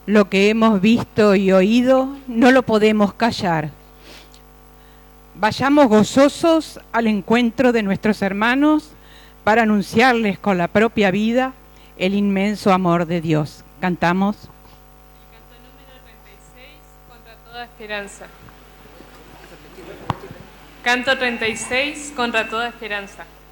Lo que hemos visto y oído no lo podemos callar. Vayamos gozosos al encuentro de nuestros hermanos para anunciarles con la propia vida el inmenso amor de Dios. Cantamos. Canto número 36, Contra toda esperanza. Canto 36, Contra toda esperanza.